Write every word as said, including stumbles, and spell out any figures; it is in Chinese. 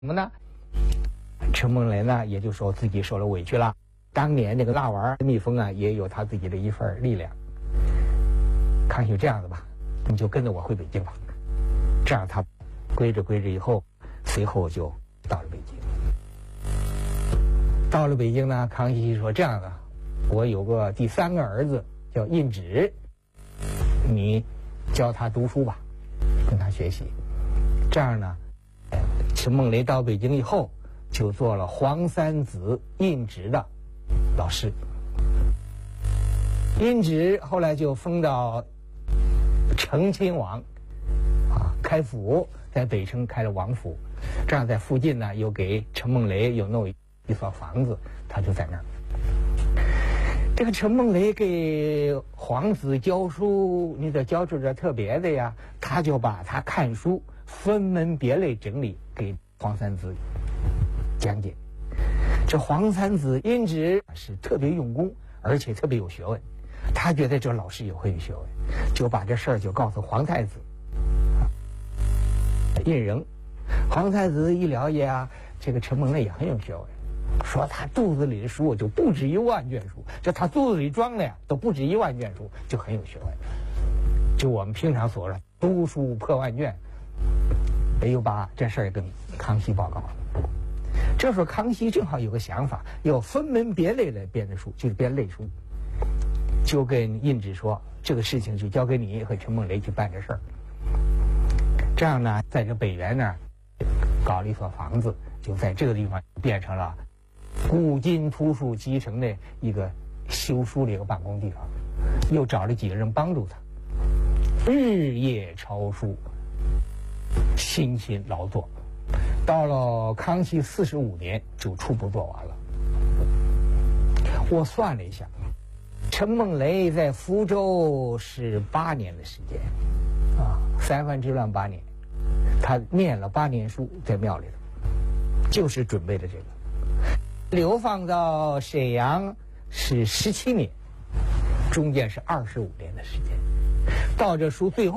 什么呢？陈梦雷呢，也就说自己受了委屈了。当年那个蜡丸蜜蜂啊，也有他自己的一份力量。康熙这样子吧，你就跟着我回北京吧。这样他归着归着以后，随后就到了北京。到了北京呢，康熙说这样啊，我有个第三个儿子叫胤祉，你教他读书吧，跟他学习。这样呢，陈梦雷到北京以后，就做了皇三子胤祉的老师。胤祉后来就封到承亲王，啊，开府，在北城开了王府。这样在附近呢，又给陈梦雷又弄一所房子，他就在那儿。这个陈梦雷给皇子教书，你得教出点特别的呀，他就把他看书分门别类整理给皇三子讲解。这皇三子胤祉是特别用功，而且特别有学问，他觉得这老师也会有学问，就把这事儿就告诉皇太子胤禛。皇太子一了解啊，这个陈梦雷也很有学问，说他肚子里的书就不止一万卷书，这他肚子里装的呀都不止一万卷书，就很有学问。就我们平常所说读书破万卷，也有把这事儿跟康熙报告了。这时候康熙正好有个想法，要分门别类的编的书，就是编类书，就跟胤祉说，这个事情就交给你和陈梦雷去办这事儿。这样呢，在这北园那儿搞了一所房子，就在这个地方变成了古今图书集成的一个修书的一个办公地方。又找了几个人帮助他，日夜抄书，辛勤劳作。到了康熙四十五年就初步做完了。我算了一下，陈梦雷在福州是八年的时间，啊，三藩之乱八年，他念了八年书在庙里头，就是准备的这个。流放到沈阳是十七年，中间是二十五年的时间。到这书最后